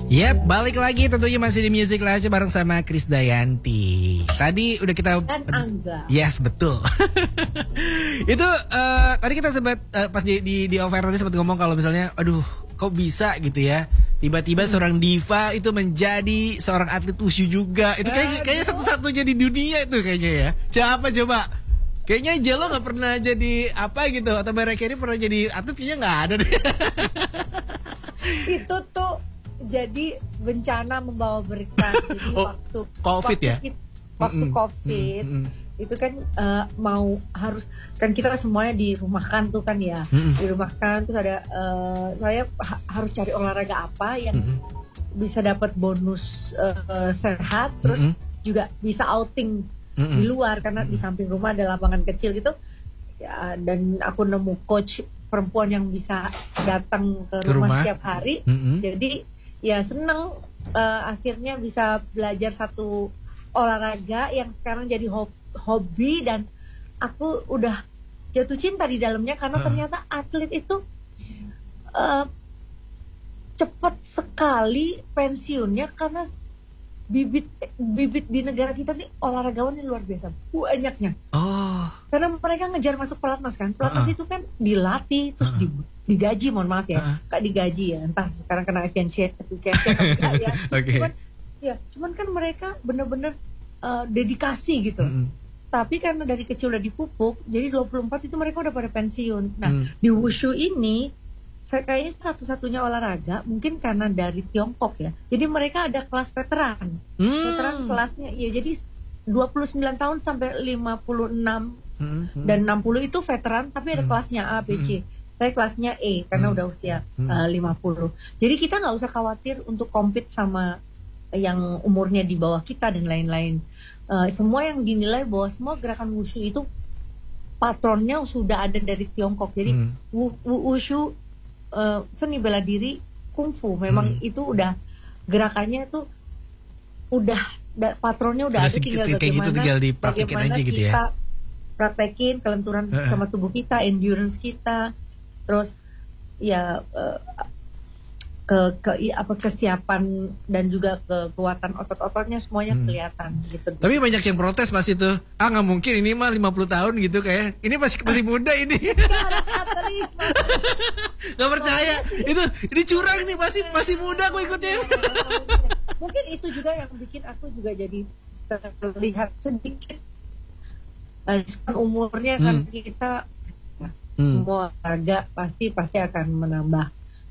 Yep, balik lagi tentunya masih di Music Lounge bareng sama Krisdayanti. Tadi udah kita dan Angga. Yes, betul. Itu tadi kita sempat pas di offer tadi sempat ngomong kalau misalnya aduh, kok bisa gitu ya. Tiba-tiba seorang diva itu menjadi seorang atlet wushu juga. Itu kayaknya satu-satunya di dunia itu kayaknya ya. Siapa coba? Kayaknya Jello gak pernah jadi apa gitu. Atau Barry Carey pernah jadi atlet, kayaknya gak ada deh. Itu tuh jadi bencana membawa berkah. Jadi waktu COVID ya? Waktu COVID itu kan mau harus kan kita semuanya dirumahkan tuh kan ya. Dirumahkan terus ada saya harus cari olahraga apa yang bisa dapat bonus sehat, terus juga bisa outing di luar karena di samping rumah ada lapangan kecil gitu ya, dan aku nemu coach perempuan yang bisa datang ke rumah setiap hari. Jadi ya seneng akhirnya bisa belajar satu olahraga yang sekarang jadi hobi, dan aku udah jatuh cinta di dalamnya karena ternyata atlet itu cepat sekali pensiunnya karena bibit di negara kita nih olahragawan ini luar biasa banyaknya. Karena mereka ngejar masuk pelatnas kan. Pelatnas itu kan dilatih terus digaji, mohon maaf ya, Kak, digaji ya. Entah sekarang kena efisiensi atau enggak ya. Cuman kan mereka bener-bener dedikasi gitu. Tapi karena dari kecil udah dipupuk, jadi 24 itu mereka udah pada pensiun. Nah, di wushu ini saya kayaknya satu-satunya olahraga mungkin karena dari Tiongkok ya. Jadi mereka ada kelas veteran. Veteran kelasnya ya, jadi 29 tahun sampai 56 dan 60 itu veteran, tapi ada kelasnya A, B, C. Saya kelasnya E karena udah usia 50. Jadi kita nggak usah khawatir untuk compete sama yang umurnya di bawah kita dan lain-lain. Semua yang dinilai bahwa semua gerakan wushu itu patronnya sudah ada dari Tiongkok. Jadi wushu seni bela diri kungfu memang itu udah gerakannya tuh udah patronnya udah ada, tinggal bagaimana gitu, tinggal dipraktekin aja gitu ya. Kita praktekin kelenturan sama tubuh kita, endurance kita, terus ya kesiapan dan juga kekuatan otot-ototnya semuanya kelihatan gitu. Tapi banyak yang protes pas itu. Nggak mungkin, ini mah 50 tahun gitu kayak. Ini masih muda ini. Nggak percaya. Ini curang nih, masih muda aku ikutnya. Mungkin itu juga yang bikin aku juga jadi terlihat sedikit umurnya kan kita semua harga pasti akan menambah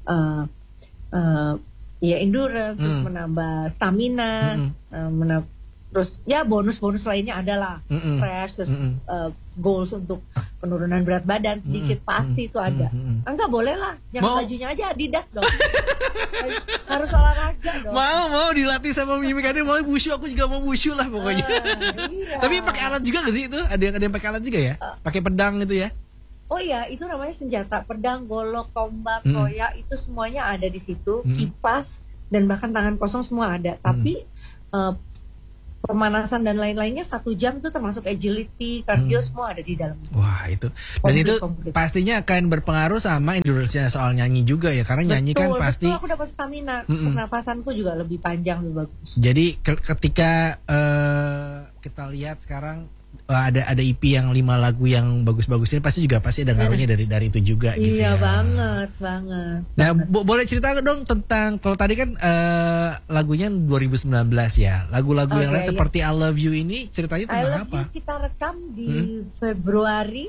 ya endurance, terus menambah stamina, terus ya bonus lainnya adalah crash, terus goals untuk penurunan berat badan sedikit pasti itu ada. Enggak boleh lah, yang bajunya aja Adidas dong. Harus olahraga dong. Mau dilatih sama Mimi Kade, mau wushu, aku juga mau wushu lah pokoknya. Iya. Tapi pakai alat juga gak sih itu? Ada yang pakai alat juga ya? Pakai pedang itu ya? Oh iya, itu namanya senjata, pedang, golok, tombak, koyak, itu semuanya ada di situ. Kipas dan bahkan tangan kosong semua ada. Tapi pemanasan dan lain-lainnya 1 jam itu termasuk agility, cardio semua ada di dalam. Wah itu. Dan itu pastinya akan berpengaruh sama endurance-nya soal nyanyi juga ya, karena nyanyi kan pasti. Betul, aku dapat stamina, pernafasanku juga lebih panjang, lebih bagus. Jadi ketika kita lihat sekarang ada EP yang 5 lagu yang bagus-bagus ini pasti ada ngaruhnya dari itu juga gitu ya. Iya banget. Nah, boleh cerita dong tentang, kalau tadi kan lagunya 2019 ya. Lagu-lagu yang lain seperti I Love You ini ceritanya tentang apa? I Love You kita rekam di Februari.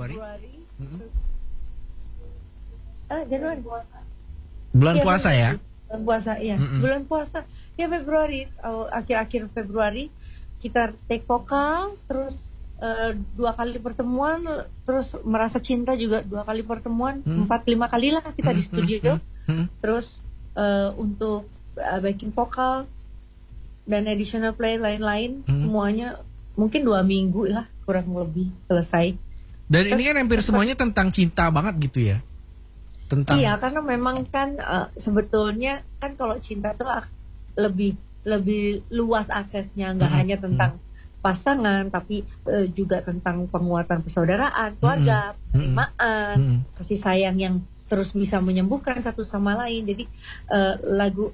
Januari. Bulan puasa ya? Bulan puasa, iya. Bulan puasa. Ya Februari, akhir-akhir Februari kita take vokal, terus 2 kali pertemuan, terus merasa cinta juga 2 kali pertemuan, 4-5 kali lah kita di studio. Terus untuk backing vokal dan additional play lain-lain semuanya mungkin 2 minggu lah kurang lebih selesai. Dan ini kan hampir semuanya tentang cinta banget gitu ya? Iya, karena memang kan sebetulnya kan kalau cinta tuh lebih luas aksesnya, nggak hanya tentang pasangan, tapi juga tentang penguatan persaudaraan, keluarga, penerimaan, kasih sayang yang terus bisa menyembuhkan satu sama lain. Jadi lagu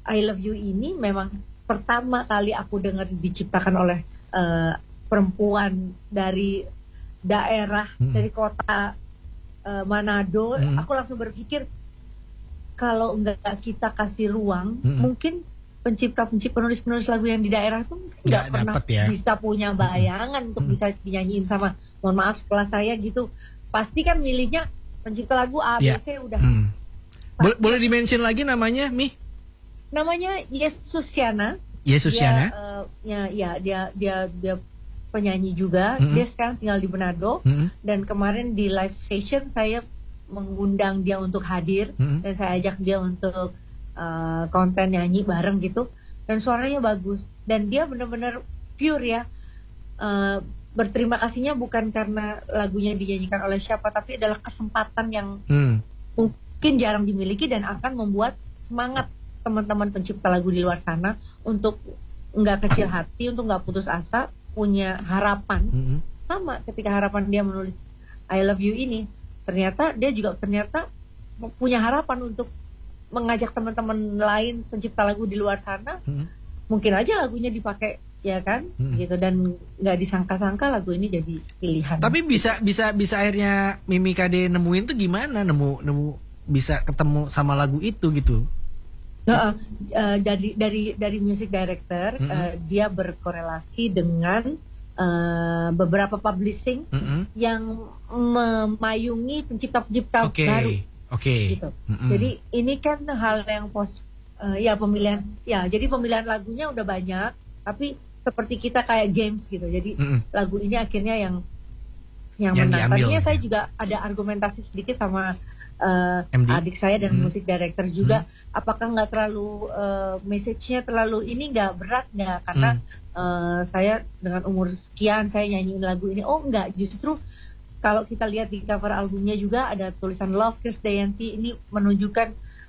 I Love You ini memang pertama kali aku dengar diciptakan oleh perempuan dari daerah, dari kota Manado. Aku langsung berpikir kalau nggak kita kasih ruang, mungkin penulis-penulis lagu yang di daerah itu nggak pernah bisa punya bayangan untuk bisa dinyanyiin sama, mohon maaf sekelas saya gitu. Pasti kan milihnya pencipta lagu A, B, C udah. Boleh dimention lagi namanya, Mi? Namanya Yesusiana. Yesusiana? Dia penyanyi juga. Dia sekarang tinggal di Manado. Dan kemarin di live session saya mengundang dia untuk hadir, dan saya ajak dia untuk konten nyanyi bareng gitu, dan suaranya bagus, dan dia benar-benar pure ya. Berterima kasihnya bukan karena lagunya dinyanyikan oleh siapa, tapi adalah kesempatan yang mungkin jarang dimiliki dan akan membuat semangat teman-teman pencipta lagu di luar sana untuk nggak kecil hati, untuk nggak putus asa, punya harapan. Sama ketika harapan dia menulis I Love You ini, ternyata dia juga punya harapan untuk mengajak teman-teman lain pencipta lagu di luar sana. Mungkin aja lagunya dipakai, ya kan, gitu, dan nggak disangka-sangka lagu ini jadi pilihan. Tapi bisa akhirnya Mimi Kade nemuin tuh gimana, nemu bisa ketemu sama lagu itu gitu? Dari music director, dia berkorelasi dengan beberapa publishing yang memayungi pencipta-pencipta baru. Gitu. Jadi ini kan hal yang pemilihan, jadi pemilihan lagunya udah banyak, tapi seperti kita kayak games gitu. Jadi lagu ini akhirnya yang menang. Tadinya saya juga ada argumentasi sedikit sama adik saya dan musik director juga, apakah nggak terlalu message-nya terlalu ini, nggak berat nggak, karena saya dengan umur sekian saya nyanyiin lagu ini. Oh enggak, justru kalau kita lihat di cover albumnya juga ada tulisan Love Krisdayanti. Ini menunjukkan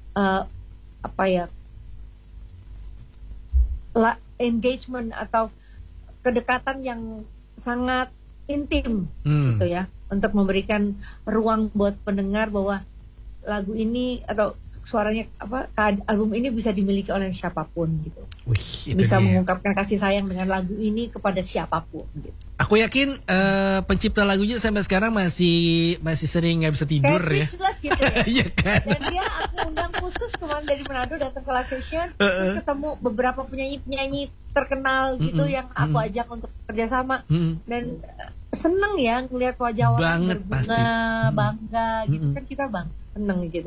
engagement atau kedekatan yang sangat intim gitu ya, untuk memberikan ruang buat pendengar bahwa lagu ini atau suaranya album ini bisa dimiliki oleh siapapun gitu. Bisa mengungkapkan kasih sayang dengan lagu ini kepada siapapun gitu. Aku yakin pencipta lagunya sampai sekarang masih sering nggak bisa tidur ya. Gitu ya. Iya kan? Dan dia aku undang khusus kemarin dari Manado datang ke live session, terus ketemu beberapa penyanyi terkenal gitu yang aku ajak untuk kerjasama, dan seneng ya ngeliat wajah orang berbunga, bangga gitu kan, kita seneng gitu.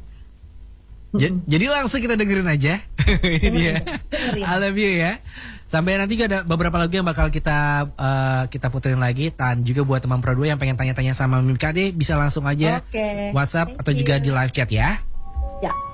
Jadi langsung kita dengerin aja. Ini dia I Love You ya. Sampai nanti juga ada beberapa lagu yang bakal kita puterin lagi. Dan juga buat teman Pro 2 yang pengen tanya-tanya sama Mimi Kade, bisa langsung aja WhatsApp atau juga di live chat ya. Ya.